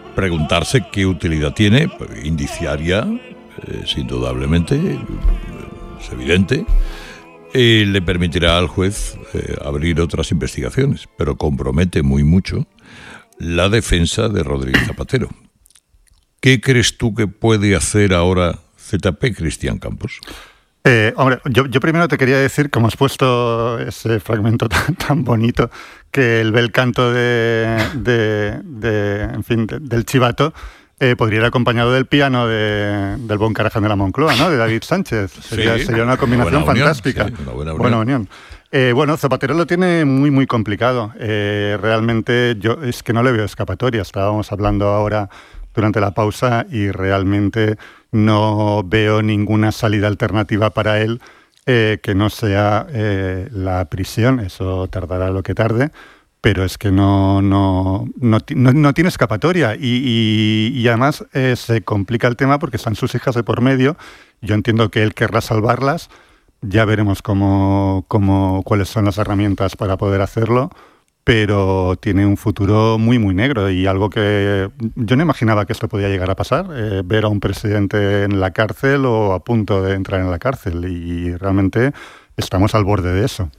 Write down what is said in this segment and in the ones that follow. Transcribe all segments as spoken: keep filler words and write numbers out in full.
preguntarse qué utilidad tiene, indiciaria, es indudablemente, es evidente. Eh, le permitirá al juez eh, abrir otras investigaciones, pero compromete muy mucho la defensa de Rodríguez Zapatero. ¿Qué crees tú que puede hacer ahora Z P, Cristian Campos? Eh, hombre, yo, yo primero te quería decir, como has puesto ese fragmento tan, tan bonito, que el bel canto de, de, de, en fin, de, del chivato eh, podría ir acompañado del piano de, del Bon Caraján de la Moncloa, ¿no? De David Sánchez. Sería, sí, sería una combinación una fantástica. Unión, sí, una buena unión. Buena unión. Eh, bueno, Zapatero lo tiene muy, muy complicado. Eh, realmente yo es que no le veo escapatoria. Estábamos hablando ahora durante la pausa y realmente no veo ninguna salida alternativa para él eh, que no sea eh, la prisión. Eso tardará lo que tarde, pero es que no, no, no, no, no tiene escapatoria y, y, y además eh, se complica el tema porque están sus hijas de por medio. Yo entiendo que él querrá salvarlas. Ya veremos cómo, cómo, cuáles son las herramientas para poder hacerlo, pero tiene un futuro muy, muy negro y algo que yo no imaginaba que esto podía llegar a pasar, eh, ver a un presidente en la cárcel o a punto de entrar en la cárcel, y realmente estamos al borde de eso.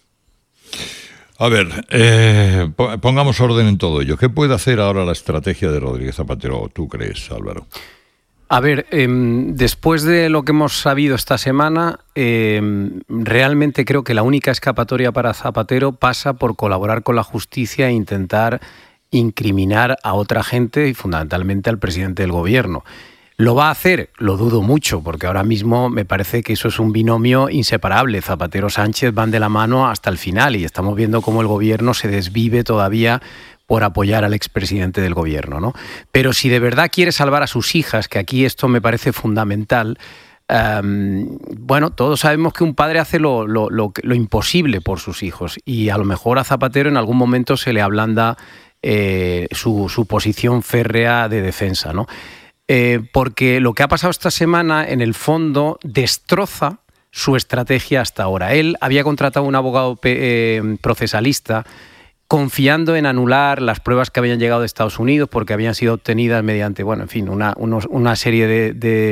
A ver, eh, pongamos orden en todo ello. ¿Qué puede hacer ahora la estrategia de Rodríguez Zapatero, tú crees, Álvaro? A ver, eh, después de lo que hemos sabido esta semana, eh, realmente creo que la única escapatoria para Zapatero pasa por colaborar con la justicia e intentar incriminar a otra gente y fundamentalmente al presidente del gobierno. ¿Lo va a hacer? Lo dudo mucho, porque ahora mismo me parece que eso es un binomio inseparable. Zapatero-Sánchez van de la mano hasta el final y estamos viendo cómo el gobierno se desvive todavía por apoyar al expresidente del gobierno, ¿no? Pero si de verdad quiere salvar a sus hijas, que aquí esto me parece fundamental, um, bueno, todos sabemos que un padre hace lo, lo, lo, lo imposible por sus hijos y a lo mejor a Zapatero en algún momento se le ablanda eh, su, su posición férrea de defensa, ¿no? Eh, porque lo que ha pasado esta semana, en el fondo, destroza su estrategia hasta ahora. Él había contratado un abogado eh, procesalista confiando en anular las pruebas que habían llegado de Estados Unidos porque habían sido obtenidas mediante, bueno, en fin, una, unos, una serie de, de,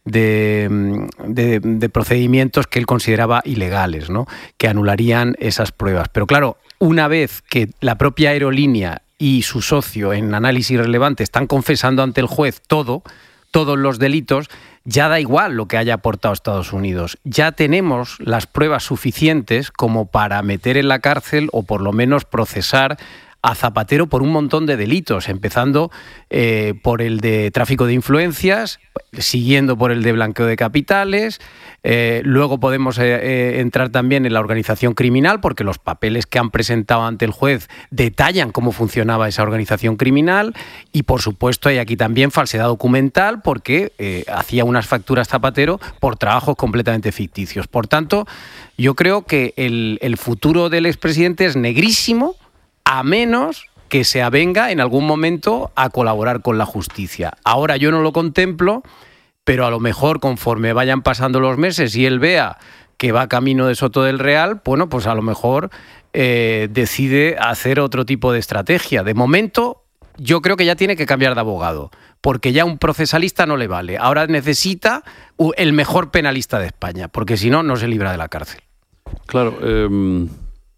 de, de, de procedimientos que él consideraba ilegales, ¿no? Que anularían esas pruebas. Pero claro, una vez que la propia aerolínea y su socio en análisis relevante están confesando ante el juez todo, todos los delitos, ya da igual lo que haya aportado Estados Unidos. Ya tenemos las pruebas suficientes como para meter en la cárcel o por lo menos procesar a Zapatero por un montón de delitos, empezando eh, por el de tráfico de influencias, siguiendo por el de blanqueo de capitales. Eh, luego podemos eh, eh, entrar también en la organización criminal, porque los papeles que han presentado ante el juez detallan cómo funcionaba esa organización criminal. Y, por supuesto, hay aquí también falsedad documental, porque eh, hacía unas facturas Zapatero por trabajos completamente ficticios. Por tanto, yo creo que el, el futuro del expresidente es negrísimo, a menos que se avenga en algún momento a colaborar con la justicia. Ahora yo no lo contemplo, pero a lo mejor conforme vayan pasando los meses y él vea que va camino de Soto del Real, bueno, pues a lo mejor eh, decide hacer otro tipo de estrategia. De momento, yo creo que ya tiene que cambiar de abogado, porque ya un procesalista no le vale. Ahora necesita el mejor penalista de España, porque si no, no se libra de la cárcel. Claro, eh...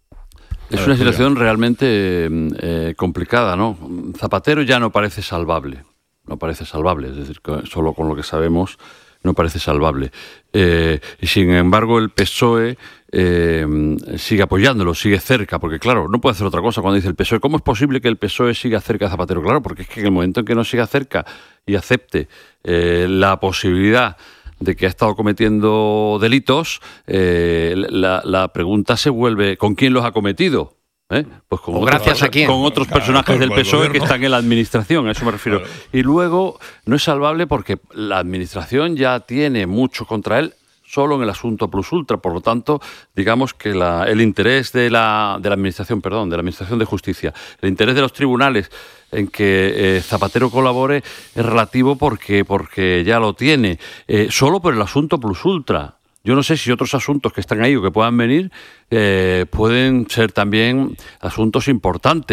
es una situación realmente eh, complicada, ¿no? Zapatero ya no parece salvable, no parece salvable, es decir, solo con lo que sabemos no parece salvable. Eh, y sin embargo el P S O E eh, sigue apoyándolo, sigue cerca, porque claro, no puede hacer otra cosa cuando dice el P S O E. ¿Cómo es posible que el P S O E siga cerca de Zapatero? Claro, porque es que en el momento en que no siga cerca y acepte eh, la posibilidad de que ha estado cometiendo delitos, eh, la, la pregunta se vuelve ¿con quién los ha cometido? ¿Eh? Pues con, ¿O otros, gracias a quién? con otros personajes del P S O E que están en la administración, a eso me refiero. Y luego no es salvable porque la administración ya tiene mucho contra él solo en el asunto plus ultra, por lo tanto, digamos que la, el interés de la, de la administración, perdón, de la administración de justicia, el interés de los tribunales en que eh, Zapatero colabore es relativo porque, porque ya lo tiene, eh, solo por el asunto plus ultra. Yo no sé si otros asuntos que están ahí o que puedan venir eh, pueden ser también asuntos importantes.